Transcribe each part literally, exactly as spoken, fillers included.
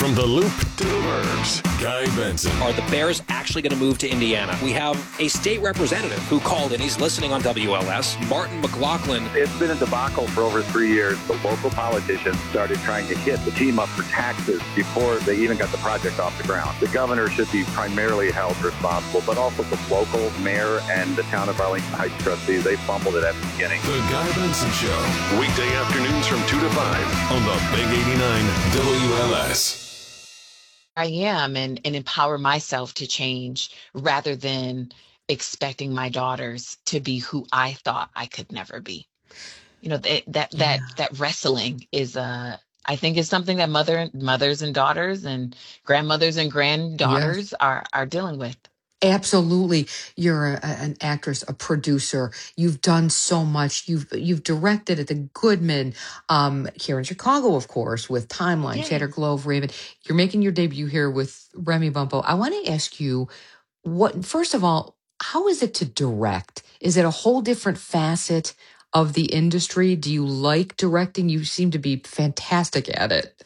From the Loop to the Burbs, Guy Benson. Are the Bears actually going to move to Indiana? We have a state representative who called in. He's listening on W L S, Martin McLaughlin. It's been a debacle for over three years. The local politicians started trying to hit the team up for taxes before they even got the project off the ground. The governor should be primarily held responsible, but also the local mayor and the town of Arlington Heights trustees. They fumbled it at the beginning. The Guy Benson Show, weekday afternoons from two to five on the Big eighty-nine W L S. I am and, and empower myself to change rather than expecting my daughters to be who I thought I could never be. You know, that that Yeah. that, that wrestling is uh I think is something that mother mothers and daughters and grandmothers and granddaughters are are dealing with. Absolutely. You're a, an actress, a producer. You've done so much. You've you've directed at the Goodman um, here in Chicago, of course, with Timeline, Yes. Shattered Globe, Raven. You're making your debut here with Remy Bumpo. I want to ask you, what first of all, how is it to direct? Is it a whole different facet of the industry? Do you like directing? You seem to be fantastic at it.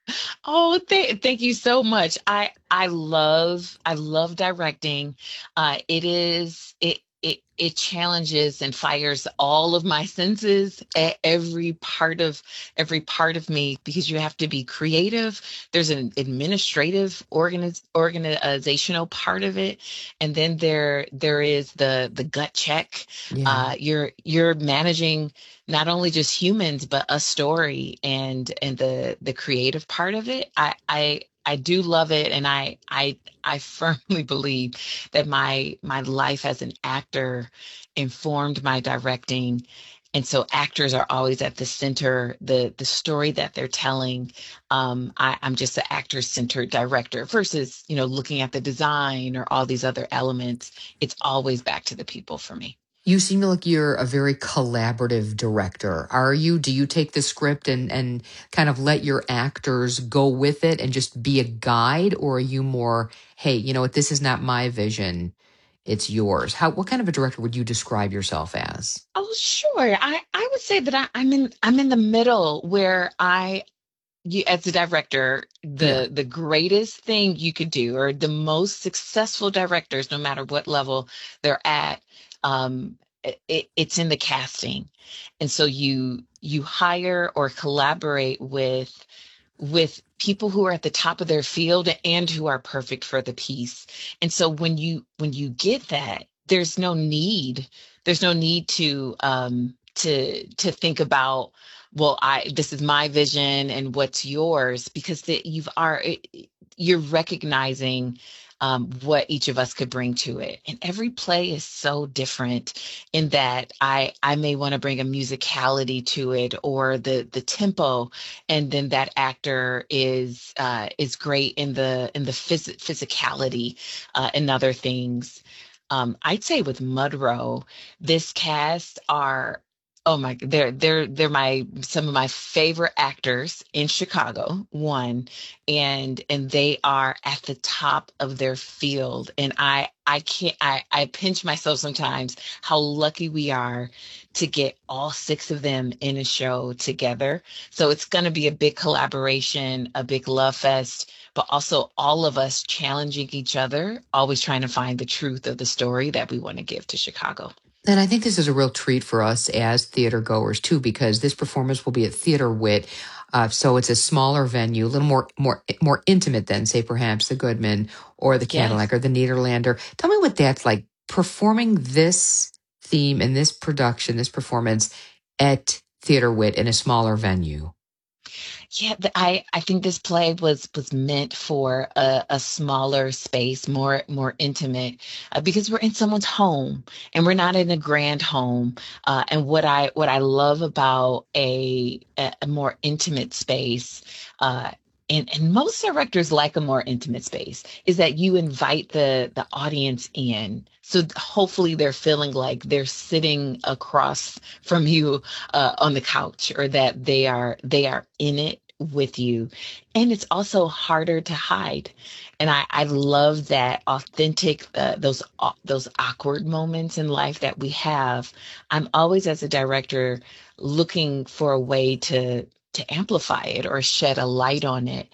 Oh, th- thank you so much. I I love I love directing. Uh, it is it it it challenges and fires all of my senses at every part of every part of me because you have to be creative. There's an administrative organiz- organizational part of it, and then there there is the the gut check. Yeah. Uh, you're you're managing not only just humans but a story and and the the creative part of it. I I I do love it, and I I I firmly believe that my my life as an actor informed my directing. And so actors are always at the center, the the story that they're telling. Um, I, I'm just an actor-centered director versus, you know, looking at the design or all these other elements. It's always back to the people for me. You seem like you're a very collaborative director. Are you? Do you take the script and, and kind of let your actors go with it and just be a guide? Or are you more, hey, you know what, this is not my vision, it's yours? How? What kind of a director would you describe yourself as? Oh, sure. I, I would say that I, I'm in I'm in the middle where I, you, as a director, the Yeah. the greatest thing you could do, or the most successful directors, no matter what level they're at, um, it, it's in the casting. And so you you hire or collaborate with with people who are at the top of their field and who are perfect for the piece. And so when you when you get that, there's no need there's no need to um to to think about, well, I this is my vision and what's yours, because that you've are you're recognizing um, what each of us could bring to it. And every play is so different in that I I may want to bring a musicality to it or the the tempo, and then that actor is uh, is great in the in the phys- physicality uh, and other things. Um, I'd say with Mudrow, this cast are, oh my, they're they're they're my some of my favorite actors in Chicago. One, and and they are at the top of their field, and I I can't I I pinch myself sometimes how lucky we are to get all six of them in a show together. So it's going to be a big collaboration, a big love fest, but also all of us challenging each other, always trying to find the truth of the story that we want to give to Chicago. And I think this is a real treat for us as theater goers too, because this performance will be at Theater Wit. Uh, so it's a smaller venue, a little more more more intimate than, say, perhaps the Goodman or the Cadillac Yes. or the Nederlander. Tell me what that's like, performing this theme and this production, this performance at Theater Wit in a smaller venue. Yeah, the, I I think this play was was meant for a, a smaller space, more more intimate, uh, because we're in someone's home and we're not in a grand home. Uh, and what I what I love about a a, a more intimate space, uh, and and most directors like a more intimate space, is that you invite the the audience in. So hopefully they're feeling like they're sitting across from you uh, on the couch, or that they are they are in it with you. And it's also harder to hide. And I, I love that authentic, uh, those uh, those awkward moments in life that we have. I'm always, as a director, looking for a way to to amplify it or shed a light on it.